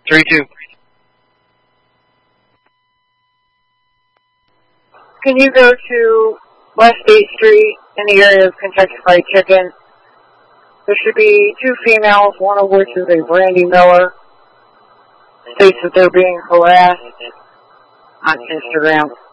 3-2. Can you go to West 8th Street in the area of Kentucky Fried Chicken? There should be 2 females, one of which is a Brandy Miller. States that they're being harassed on Instagram.